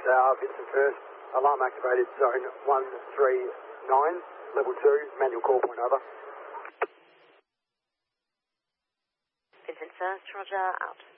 Tower, Vincent First, alarm activated, zone 139, level 2, manual call point, over. Vincent First, Roger, out.